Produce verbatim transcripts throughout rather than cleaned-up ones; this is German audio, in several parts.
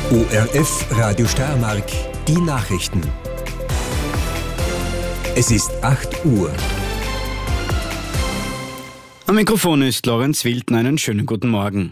O R F Radio Steiermark, die Nachrichten. Es ist acht Uhr. Am Mikrofon ist Lorenz Wildner. Einen schönen guten Morgen.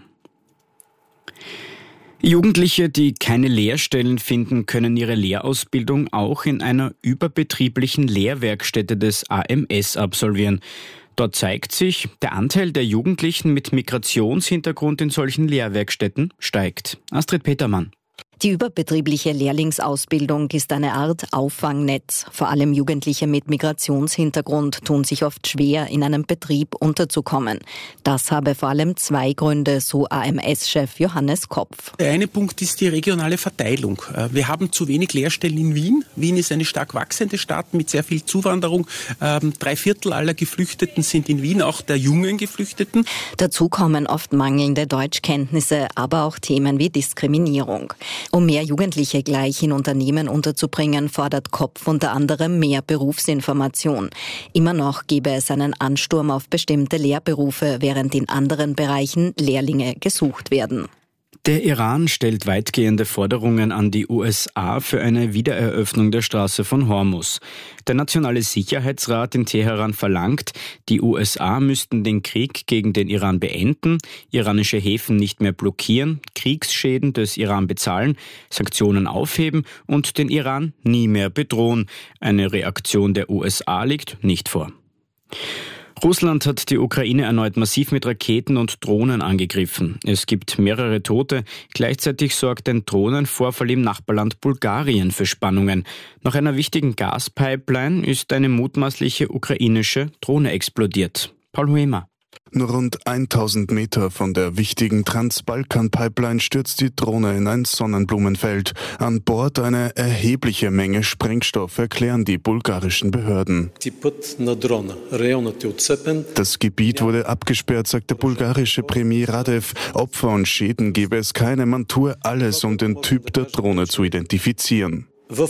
Jugendliche, die keine Lehrstellen finden, können ihre Lehrausbildung auch in einer überbetrieblichen Lehrwerkstätte des A M S absolvieren. Dort zeigt sich, der Anteil der Jugendlichen mit Migrationshintergrund in solchen Lehrwerkstätten steigt. Astrid Petermann. Die überbetriebliche Lehrlingsausbildung ist eine Art Auffangnetz. Vor allem Jugendliche mit Migrationshintergrund tun sich oft schwer, in einem Betrieb unterzukommen. Das habe vor allem zwei Gründe, so A M S-Chef Johannes Kopf. Der eine Punkt ist die regionale Verteilung. Wir haben zu wenig Lehrstellen in Wien. Wien ist eine stark wachsende Stadt mit sehr viel Zuwanderung. Drei Viertel aller Geflüchteten sind in Wien, auch der jungen Geflüchteten. Dazu kommen oft mangelnde Deutschkenntnisse, aber auch Themen wie Diskriminierung. Um mehr Jugendliche gleich in Unternehmen unterzubringen, fordert Kopf unter anderem mehr Berufsinformation. Immer noch gebe es einen Ansturm auf bestimmte Lehrberufe, während in anderen Bereichen Lehrlinge gesucht werden. Der Iran stellt weitgehende Forderungen an die U S A für eine Wiedereröffnung der Straße von Hormuz. Der Nationale Sicherheitsrat in Teheran verlangt, die U S A müssten den Krieg gegen den Iran beenden, iranische Häfen nicht mehr blockieren, Kriegsschäden des Iran bezahlen, Sanktionen aufheben und den Iran nie mehr bedrohen. Eine Reaktion der U S A liegt nicht vor. Russland hat die Ukraine erneut massiv mit Raketen und Drohnen angegriffen. Es gibt mehrere Tote. Gleichzeitig sorgt ein Drohnenvorfall im Nachbarland Bulgarien für Spannungen. Nach einer wichtigen Gaspipeline ist eine mutmaßliche ukrainische Drohne explodiert. Paul Huemer. Nur rund tausend Meter von der wichtigen Trans-Balkan-Pipeline stürzt die Drohne in ein Sonnenblumenfeld. An Bord eine erhebliche Menge Sprengstoff, erklären die bulgarischen Behörden. Das Gebiet wurde abgesperrt, sagt der bulgarische Premier Radev. Opfer und Schäden gebe es keine, man tue alles, um den Typ der Drohne zu identifizieren.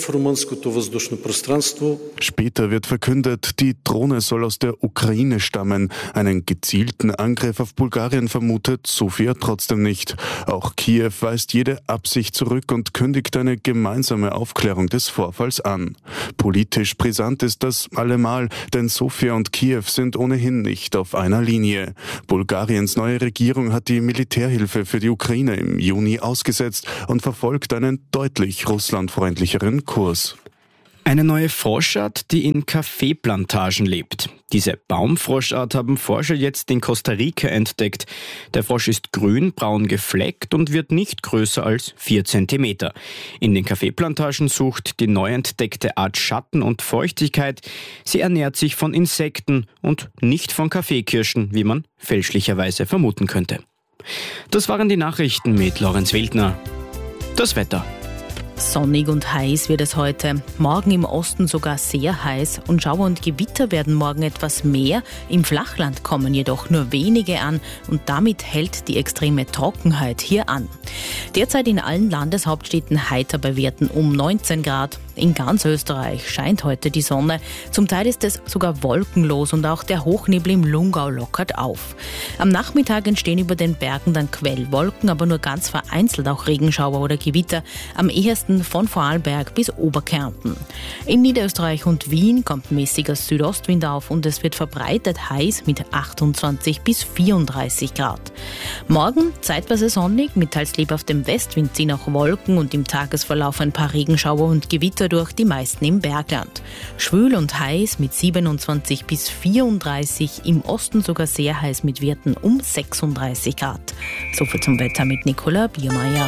Später wird verkündet, die Drohne soll aus der Ukraine stammen. Einen gezielten Angriff auf Bulgarien vermutet Sofia trotzdem nicht. Auch Kiew weist jede Absicht zurück und kündigt eine gemeinsame Aufklärung des Vorfalls an. Politisch brisant ist das allemal, denn Sofia und Kiew sind ohnehin nicht auf einer Linie. Bulgariens neue Regierung hat die Militärhilfe für die Ukraine im Juni ausgesetzt und verfolgt einen deutlich russlandfreundlicheren Kurs. Eine neue Froschart, die in Kaffeeplantagen lebt. Diese Baumfroschart haben Forscher jetzt in Costa Rica entdeckt. Der Frosch ist grün-braun gefleckt und wird nicht größer als vier Zentimeter. In den Kaffeeplantagen sucht die neu entdeckte Art Schatten und Feuchtigkeit. Sie ernährt sich von Insekten und nicht von Kaffeekirschen, wie man fälschlicherweise vermuten könnte. Das waren die Nachrichten mit Lorenz Wildner. Das Wetter. Sonnig und heiß wird es heute. Morgen im Osten sogar sehr heiß und Schauer und Gewitter werden morgen etwas mehr. Im Flachland kommen jedoch nur wenige an und damit hält die extreme Trockenheit hier an. Derzeit in allen Landeshauptstädten heiter bei Werten um neunzehn Grad. In ganz Österreich scheint heute die Sonne. Zum Teil ist es sogar wolkenlos und auch der Hochnebel im Lungau lockert auf. Am Nachmittag entstehen über den Bergen dann Quellwolken, aber nur ganz vereinzelt auch Regenschauer oder Gewitter. Am ehesten von Vorarlberg bis Oberkärnten. In Niederösterreich und Wien kommt mäßiger Südostwind auf und es wird verbreitet heiß mit achtundzwanzig bis vierunddreißig Grad. Morgen zeitweise sonnig, mit teils lebhaftem Westwind ziehen auch Wolken und im Tagesverlauf ein paar Regenschauer und Gewitter durch, die meisten im Bergland. Schwül und heiß mit siebenundzwanzig bis vierunddreißig, im Osten sogar sehr heiß mit Werten um sechsunddreißig Grad. Soviel zum Wetter mit Nicola Biermeier.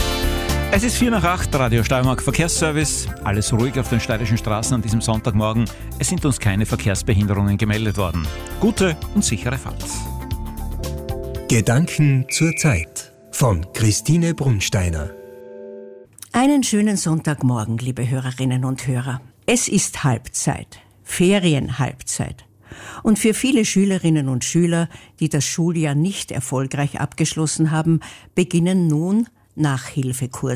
Es ist vier nach acht, Radio Steiermark Verkehrsservice. Alles ruhig auf den steirischen Straßen an diesem Sonntagmorgen. Es sind uns keine Verkehrsbehinderungen gemeldet worden. Gute und sichere Fahrt. Gedanken zur Zeit von Christine Brunsteiner. Einen schönen Sonntagmorgen, liebe Hörerinnen und Hörer. Es ist Halbzeit, Ferienhalbzeit. Und für viele Schülerinnen und Schüler, die das Schuljahr nicht erfolgreich abgeschlossen haben, beginnen nun Nachhilfekurse.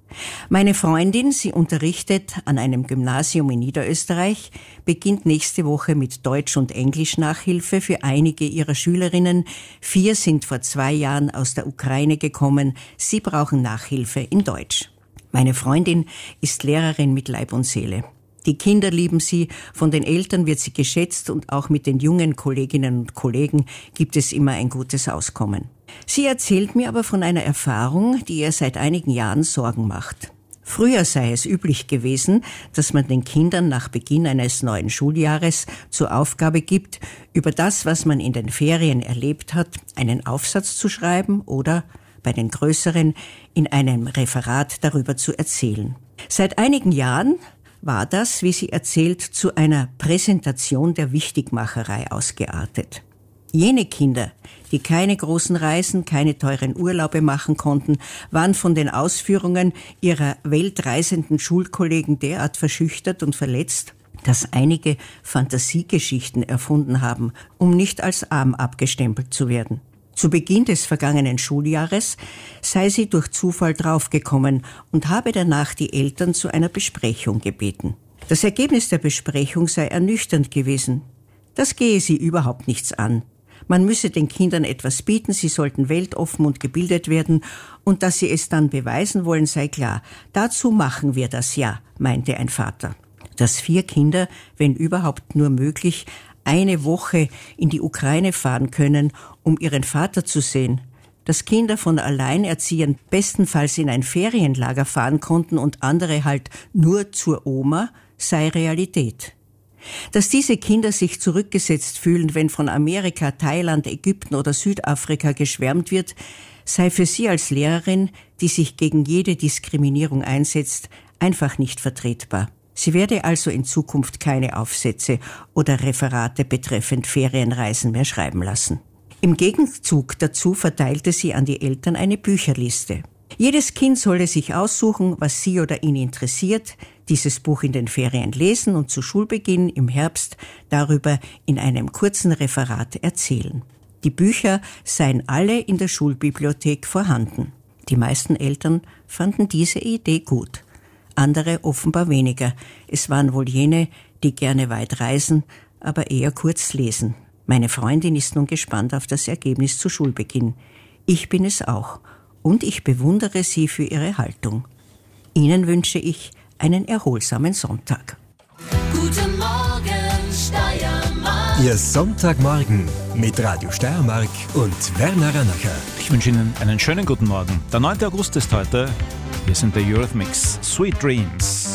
Meine Freundin, sie unterrichtet an einem Gymnasium in Niederösterreich, beginnt nächste Woche mit Deutsch- und Englisch-Nachhilfe für einige ihrer Schülerinnen. Vier sind vor zwei Jahren aus der Ukraine gekommen. Sie brauchen Nachhilfe in Deutsch. Meine Freundin ist Lehrerin mit Leib und Seele. Die Kinder lieben sie, von den Eltern wird sie geschätzt und auch mit den jungen Kolleginnen und Kollegen gibt es immer ein gutes Auskommen. Sie erzählt mir aber von einer Erfahrung, die ihr seit einigen Jahren Sorgen macht. Früher sei es üblich gewesen, dass man den Kindern nach Beginn eines neuen Schuljahres zur Aufgabe gibt, über das, was man in den Ferien erlebt hat, einen Aufsatz zu schreiben oder, bei den Größeren, in einem Referat darüber zu erzählen. Seit einigen Jahren war das, wie sie erzählt, zu einer Präsentation der Wichtigmacherei ausgeartet. Jene Kinder, die keine großen Reisen, keine teuren Urlaube machen konnten, waren von den Ausführungen ihrer weltreisenden Schulkollegen derart verschüchtert und verletzt, dass einige Fantasiegeschichten erfunden haben, um nicht als arm abgestempelt zu werden. Zu Beginn des vergangenen Schuljahres sei sie durch Zufall draufgekommen und habe danach die Eltern zu einer Besprechung gebeten. Das Ergebnis der Besprechung sei ernüchternd gewesen. Das gehe sie überhaupt nichts an. Man müsse den Kindern etwas bieten, sie sollten weltoffen und gebildet werden und dass sie es dann beweisen wollen, sei klar. Dazu machen wir das ja, meinte ein Vater. Dass vier Kinder, wenn überhaupt nur möglich, eine Woche in die Ukraine fahren können, um ihren Vater zu sehen, dass Kinder von Alleinerziehern bestenfalls in ein Ferienlager fahren konnten und andere halt nur zur Oma, sei Realität. Dass diese Kinder sich zurückgesetzt fühlen, wenn von Amerika, Thailand, Ägypten oder Südafrika geschwärmt wird, sei für sie als Lehrerin, die sich gegen jede Diskriminierung einsetzt, einfach nicht vertretbar. Sie werde also in Zukunft keine Aufsätze oder Referate betreffend Ferienreisen mehr schreiben lassen. Im Gegenzug dazu verteilte sie an die Eltern eine Bücherliste. Jedes Kind solle sich aussuchen, was sie oder ihn interessiert, dieses Buch in den Ferien lesen und zu Schulbeginn im Herbst darüber in einem kurzen Referat erzählen. Die Bücher seien alle in der Schulbibliothek vorhanden. Die meisten Eltern fanden diese Idee gut. Andere offenbar weniger. Es waren wohl jene, die gerne weit reisen, aber eher kurz lesen. Meine Freundin ist nun gespannt auf das Ergebnis zu Schulbeginn. Ich bin es auch. Und ich bewundere sie für ihre Haltung. Ihnen wünsche ich einen erholsamen Sonntag. Guten Morgen, Steiermark. Ihr Sonntagmorgen mit Radio Steiermark und Werner Ranacher. Ich wünsche Ihnen einen schönen guten Morgen. Der neunte August ist heute. Hier sind der Eurythmics Sweet Dreams.